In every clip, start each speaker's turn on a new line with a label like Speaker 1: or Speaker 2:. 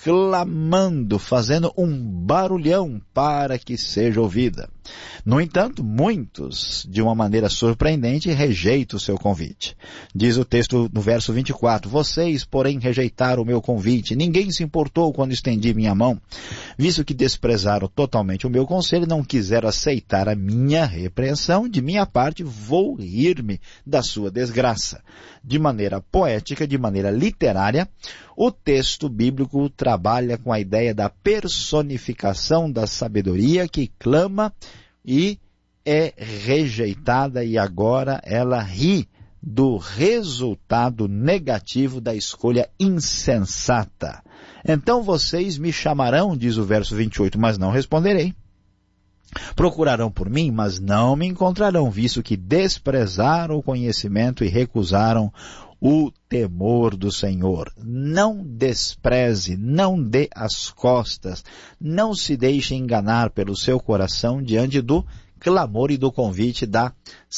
Speaker 1: clamando, fazendo um barulhão para que seja ouvida. No entanto, muitos, de uma maneira surpreendente, rejeitam o seu convite. Diz o texto no verso 24, vocês, porém, rejeitaram o meu convite. Ninguém se importou quando estendi minha mão. Visto que desprezaram totalmente o meu conselho, não quiseram aceitar a minha repreensão, de minha parte, vou rir-me da sua desgraça. De maneira poética, de maneira literária, o texto bíblico trabalha com a ideia da personificação da sabedoria que clama e é rejeitada, e agora ela ri do resultado negativo da escolha insensata. Então vocês me chamarão, diz o verso 28, mas não responderei. Procurarão por mim, mas não me encontrarão, visto que desprezaram o conhecimento e recusaram o temor do Senhor. Não despreze, não dê as costas, não se deixe enganar pelo seu coração diante do clamor e do convite da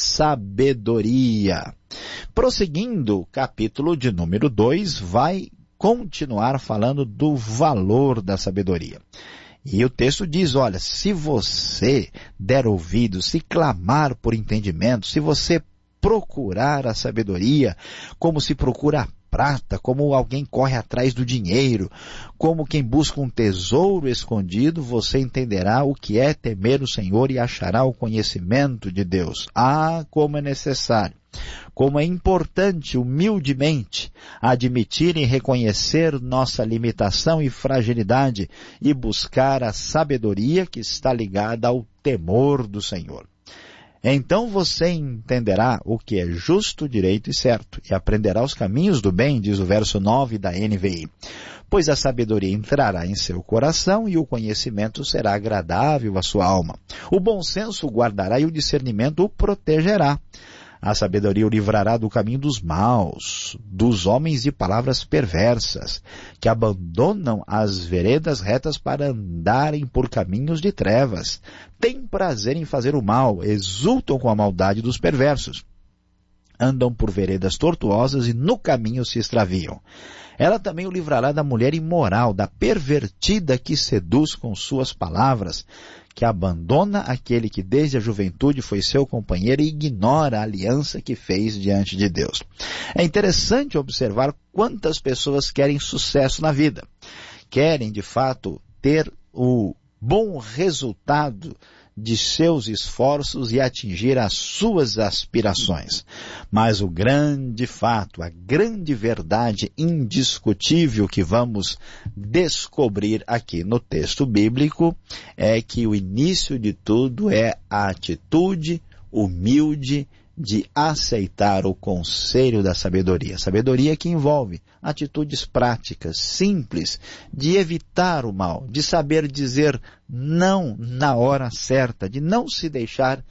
Speaker 1: sabedoria. Prosseguindo, o capítulo de número 2 vai continuar falando do valor da sabedoria. E o texto diz, olha, se você der ouvido, se clamar por entendimento, se você procurar a sabedoria, como se procura a prata, como alguém corre atrás do dinheiro, como quem busca um tesouro escondido, você entenderá o que é temer o Senhor e achará o conhecimento de Deus. Ah, como é necessário, como é importante, humildemente, admitir e reconhecer nossa limitação e fragilidade e buscar a sabedoria que está ligada ao temor do Senhor. Então você entenderá o que é justo, direito e certo, e aprenderá os caminhos do bem, diz o verso 9 da NVI. Pois a sabedoria entrará em seu coração e o conhecimento será agradável à sua alma. O bom senso o guardará e o discernimento o protegerá. A sabedoria o livrará do caminho dos maus, dos homens de palavras perversas, que abandonam as veredas retas para andarem por caminhos de trevas. Têm prazer em fazer o mal, exultam com a maldade dos perversos. Andam por veredas tortuosas e no caminho se extraviam. Ela também o livrará da mulher imoral, da pervertida que seduz com suas palavras, que abandona aquele que desde a juventude foi seu companheiro e ignora a aliança que fez diante de Deus. É interessante observar quantas pessoas querem sucesso na vida. Querem, de fato, ter o bom resultado de seus esforços e atingir as suas aspirações. Mas o grande fato, a grande verdade indiscutível que vamos descobrir aqui no texto bíblico é que o início de tudo é a atitude humilde de aceitar o conselho da sabedoria. Sabedoria que envolve atitudes práticas, simples, de evitar o mal, de saber dizer não na hora certa, de não se deixar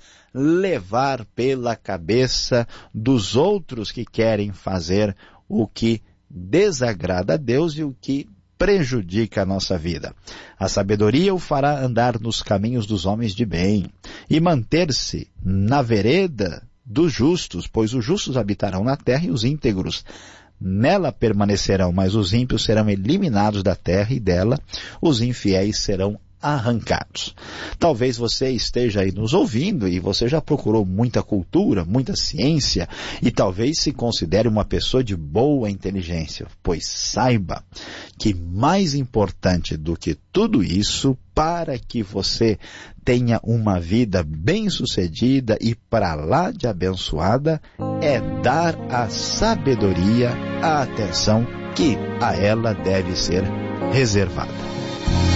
Speaker 1: levar pela cabeça dos outros que querem fazer o que desagrada a Deus e o que prejudica a nossa vida. A sabedoria o fará andar nos caminhos dos homens de bem e manter-se na vereda dos justos, pois os justos habitarão na terra e os íntegros nela permanecerão, mas os ímpios serão eliminados da terra e dela os infiéis serão arrancados. Talvez você esteja aí nos ouvindo e você já procurou muita cultura, muita ciência e talvez se considere uma pessoa de boa inteligência, pois saiba que mais importante do que tudo isso, para que você tenha uma vida bem-sucedida e para lá de abençoada, é dar à sabedoria a atenção que a ela deve ser reservada.